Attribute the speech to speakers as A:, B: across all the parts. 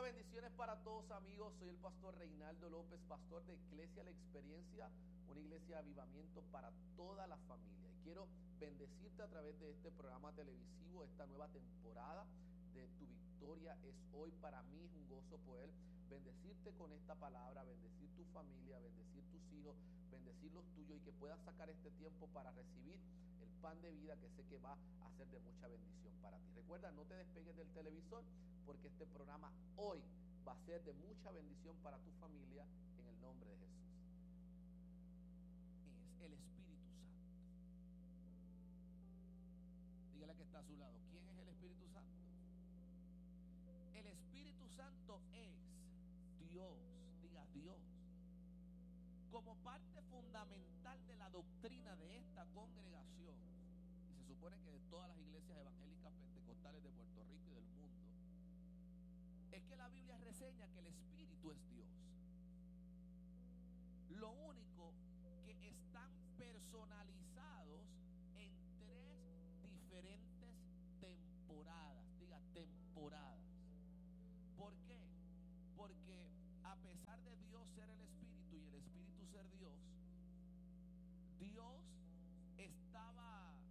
A: bendiciones para todos, amigos. Soy el pastor Reinaldo López, pastor de Iglesia La Experiencia, una iglesia de avivamiento para toda la familia. Y quiero bendecirte a través de este programa televisivo, esta nueva temporada de Tu Victoria es Hoy. Para mí es un gozo poder bendecirte con esta palabra, bendecir tu familia, bendecir tus hijos, bendecir los tuyos, y que puedas sacar este tiempo para recibir el pan de vida que sé que va a ser de mucha bendición para ti. Recuerda, no te despegues del televisor, porque este programa hoy va a ser de mucha bendición para tu familia, en el nombre de Jesús.
B: Es el Espíritu Santo. Dígale que está a su lado: ¿quién es el Espíritu Santo? El Espíritu Santo es Dios. Diga Dios. Como parte fundamental de la doctrina de esta congregación, y se supone que de todas las iglesias evangélicas pentecostales de Puerto Rico y del mundo, es que la Biblia reseña que el Espíritu es Dios. Lo único que están personalizados en tres diferentes temporadas. Diga temporadas. ¿Por qué? Porque a pesar de Dios ser el Espíritu y el Espíritu ser Dios, Dios estaba,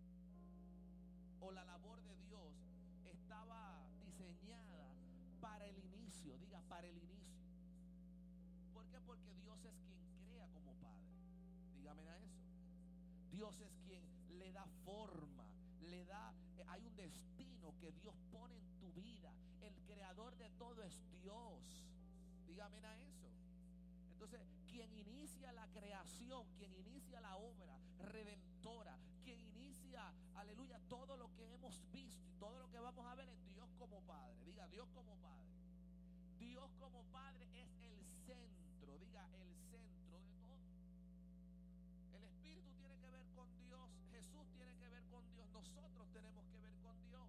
B: o la labor de Dios estaba diseñada para el inicio. Diga, para el inicio. ¿Por qué? Porque Dios es quien crea como Padre. Dígame a eso. Dios es quien le da forma, le da, hay un destino que Dios pone en tu vida. El creador de todo es Dios. Dígame a eso. Entonces, quien inicia la creación, quien inicia la obra redentora, quien inicia, aleluya, todo lo que hemos visto y todo lo que vamos a ver, es Dios como Padre. Diga, Dios como Padre. Dios como Padre es el centro. Diga, el centro de todo. El Espíritu tiene que ver con Dios, Jesús tiene que ver con Dios, nosotros tenemos que ver con Dios.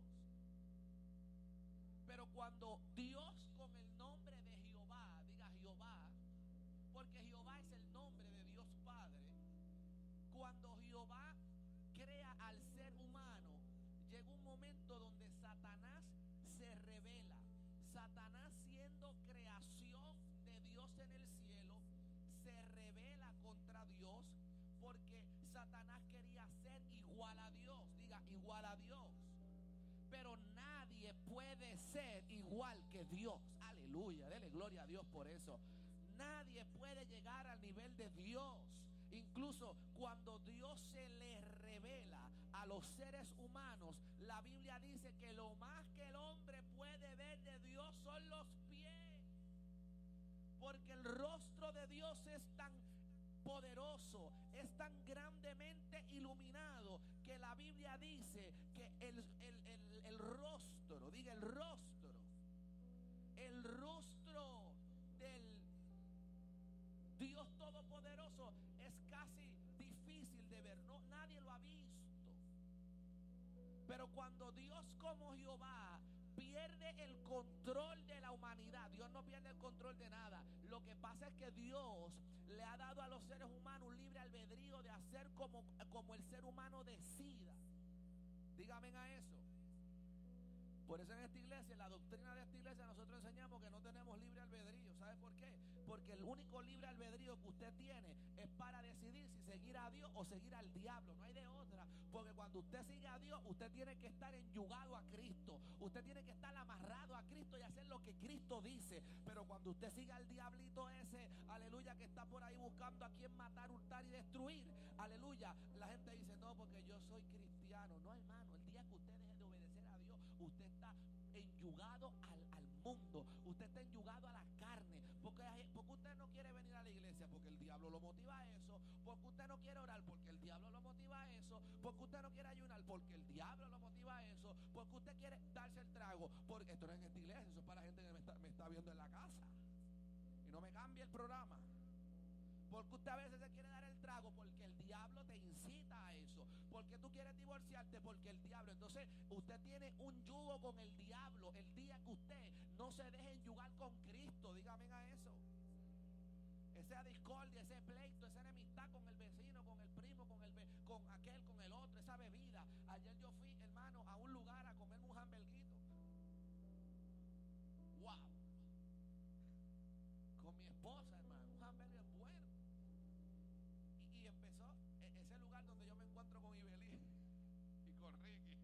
B: Pero cuando Dios, con el nombre de Jehová, diga Jehová, porque Jehová es el nombre de Dios Padre, cuando Jehová crea al ser humano, llega un momento donde Satanás se revela. Satanás, siendo creación de Dios en el cielo, se revela contra Dios, porque Satanás quería ser igual a Dios. Diga, igual a Dios. Pero nadie puede ser igual que Dios. Aleluya, dele gloria a Dios por eso. Nadie puede llegar al nivel de Dios. Incluso cuando Dios se le revela a los seres humanos, la Biblia dice que lo más que el hombre puede ver de Dios son los pies. Porque el rostro de Dios es tan poderoso, es tan grandemente iluminado, que la Biblia dice que el rostro, diga el rostro del Dios Todopoderoso es casi difícil de ver. No, nadie lo ha visto. Pero cuando Dios como Jehová pierde el control de la humanidad, Dios no pierde el control de nada. Lo que pasa es que Dios le ha dado a los seres humanos un libre albedrío de hacer como el ser humano decida. Dígame a eso. Por eso en esta iglesia, en la doctrina de esta iglesia, nosotros enseñamos que no tenemos libre albedrío. ¿Sabe por qué? Porque el único libre albedrío que usted tiene es para decidir si seguir a Dios o seguir al diablo. No hay de otra. Porque cuando usted sigue a Dios, usted tiene que estar enyugado a Cristo. Usted tiene que estar amarrado a Cristo y hacer lo que Cristo dice. Pero cuando usted sigue al diablito ese, aleluya, que está por ahí buscando a quien matar, hurtar y destruir, aleluya, la gente dice, no, porque yo soy cristiano. No, hermano, el día que usted deje de obedecer a Dios, usted está enyugado al mundo. Usted está enyugado a la carne. Porque usted no quiere venir a la iglesia, porque el diablo lo motiva a eso. Porque usted no quiere orar, porque el diablo lo motiva a eso. Porque usted no quiere ayunar, porque el diablo lo motiva a eso. Porque usted quiere darse el trago, porque esto no es en esta iglesia, eso es para la gente que me está viendo en la casa. Y no me cambie el programa. Porque usted a veces se quiere dar el trago porque el diablo te incita a eso. Porque tú quieres divorciarte porque el diablo. Entonces usted tiene un yugo con el diablo el día que usted no se deje enyugar con Cristo. Dígame a eso. Esa discordia, ese pleito, esa enemistad con el vecino, con el primo, con aquel, con el otro, esa bebida. Ayer yo fui, hermano, a un lugar a comerme un hamburguito. Wow. mi esposa, hermano, un hamburger bueno. Y empezó ese lugar donde yo me encuentro con Ibelí y con Ricky.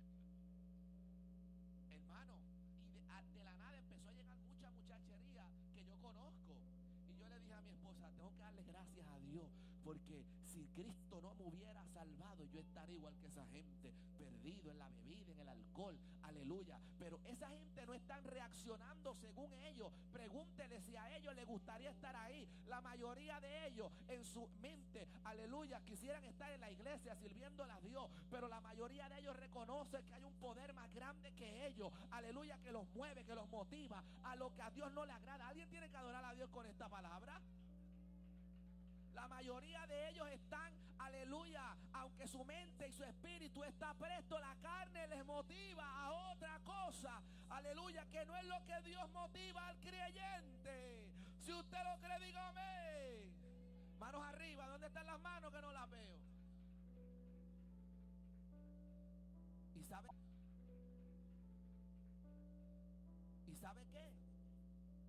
B: Hermano, y de la nada empezó a llegar mucha muchachería que yo conozco. Y yo le dije a mi esposa, tengo que darle gracias a Dios, porque si Cristo no me hubiera salvado, yo estaría igual que esa gente, perdido en la bebida, en el alcohol, aleluya. Pero esa gente no están reaccionando según ellos. Pregúntele si a ellos les gustaría estar ahí. La mayoría de ellos en su mente, aleluya, quisieran estar en la iglesia sirviéndole a Dios, pero la mayoría de ellos reconoce que hay un poder más grande que ellos, aleluya, que los mueve, que los motiva a lo que a Dios no le agrada. ¿Alguien tiene que adorar a Dios con esta palabra? La mayoría de ellos están, aleluya, aunque su mente y su espíritu está presto, la carne les motiva a otra cosa, aleluya, que no es lo que Dios motiva al creyente. Si usted lo cree, diga amén. Manos arriba. ¿Dónde están las manos que no las veo? ¿Y sabe qué?